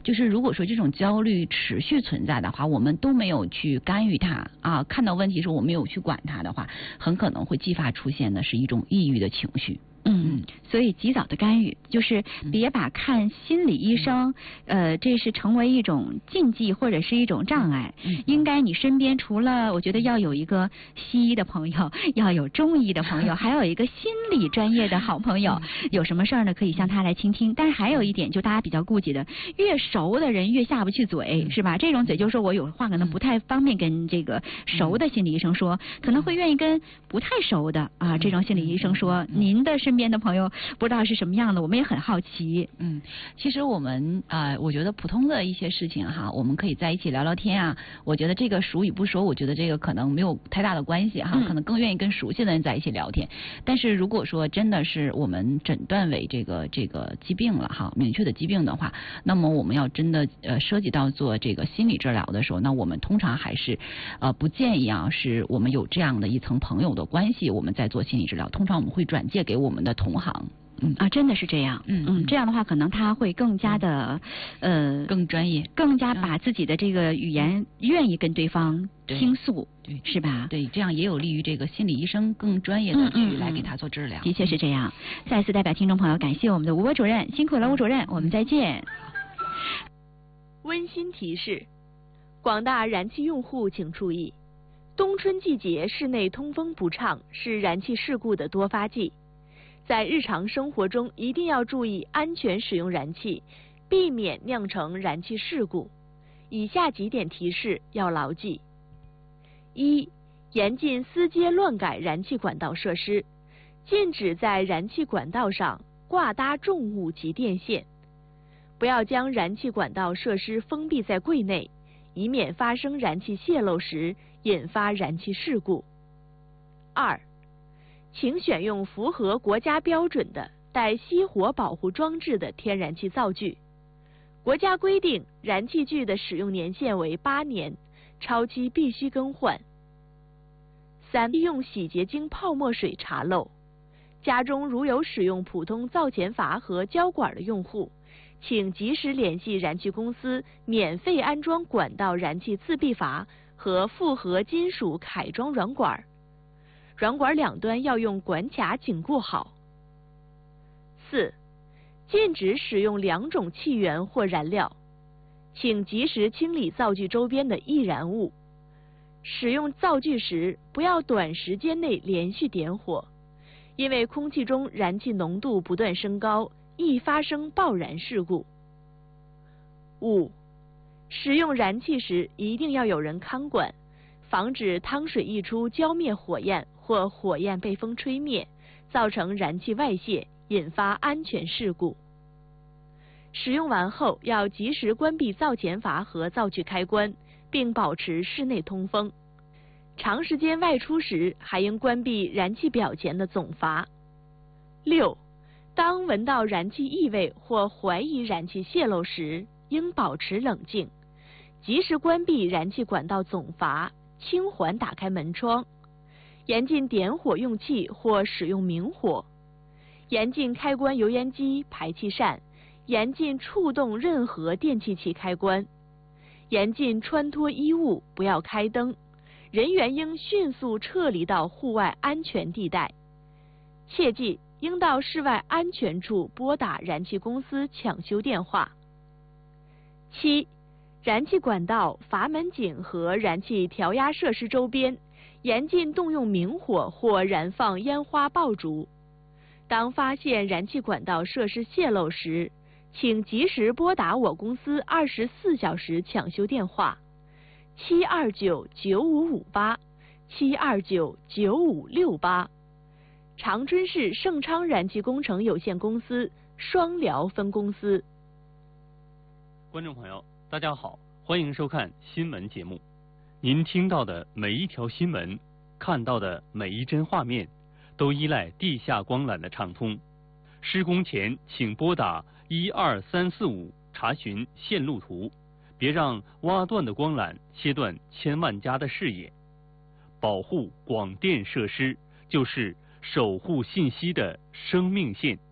就是如果说这种焦虑持续存在的话，我们都没有去干预它啊，看到问题时候我没有去管它的话，很可能会激发出现的是一种抑郁的情绪。 所以及早的干预，就是别把看心理医生，这是成为一种禁忌或者是一种障碍。应该你身边除了我觉得要有一个西医的朋友，要有中医的朋友，还有一个心理专业的好朋友。有什么事儿呢，可以向他来倾听。但是还有一点，就大家比较顾忌的，越熟的人越下不去嘴，是吧？这种嘴就是说我有话可能不太方便跟这个熟的心理医生说，可能会愿意跟不太熟的啊这种心理医生说。您的身边的朋友不知道是什么样的，我们也很好奇。 其实我们我觉得普通的一些事情哈，我们可以在一起聊聊天啊。我觉得这个熟与不熟，我觉得这个可能没有太大的关系哈，可能更愿意跟熟悉的人在一起聊天。但是如果说真的是我们诊断为这个疾病了哈，明确的疾病的话，那么我们要真的涉及到做这个心理治疗的时候，那我们通常还是不建议啊，是我们有这样的一层朋友的关系，我们在做心理治疗，通常我们会转介给我们的同行。 真的是这样。这样的话，可能他会更加的更专业， 更加把自己的这个语言愿意跟对方倾诉， 对， 是吧？ 对，这样也有利于这个心理医生更专业的去来给他做治疗。 的确是这样。再次代表听众朋友感谢我们的吴波主任，辛苦了吴主任，我们再见。 温馨提示：广大燃气用户请注意，冬春季节室内通风不畅是燃气事故的多发季。在日常生活中一定要注意安全使用燃气，避免酿成燃气事故。以下几点提示要牢记：一、严禁私接乱改燃气管道设施，禁止在燃气管道上挂搭重物及电线，不要将燃气管道设施封闭在柜内，以免发生燃气泄漏时引发燃气事故。二、请选用符合国家标准的带熄火保护装置的天然气灶具。国家规定，燃气具的使用年限为8年，超期必须更换。三、利用洗洁精泡沫水查漏。家中如有使用普通灶前阀和胶管的用户，请及时联系燃气公司免费安装管道燃气自闭阀和复合金属揩装软管。软管两端要用管卡紧固好。四、禁止使用2种气源或燃料，请及时清理灶具周边的易燃物。使用灶具时，不要短时间内连续点火，因为空气中燃气浓度不断升高，易发生爆燃事故。五、使用燃气时一定要有人看管，防止汤水溢出浇灭火焰或火焰被风吹灭，造成燃气外泄，引发安全事故。使用完后要及时关闭灶前阀和灶具开关，并保持室内通风。长时间外出时，还应关闭燃气表前的总阀。六、当闻到燃气异味或怀疑燃气泄漏时，应保持冷静，及时关闭燃气管道总阀，轻缓打开门窗。严禁点火用气或使用明火，严禁开关油烟机、排气扇，严禁触动任何电气器开关，严禁穿脱衣物，不要开灯，人员应迅速撤离到户外安全地带。切记，应到室外安全处拨打燃气公司抢修电话。七、燃气管道、阀门井和燃气调压设施周边，严禁动用明火或燃放烟花爆竹。当发现燃气管道设施泄漏时，请及时拨打我公司24小时抢修电话7299558 7299568，长春市盛昌燃气工程有限公司双辽分公司。 观众朋友，大家好，欢迎收看新闻节目。您听到的每一条新闻，看到的每一帧画面，都依赖地下光缆的畅通。施工前请拨打12345查询线路图，别让挖断的光缆切断千万家的视野。保护广电设施就是守护信息的生命线。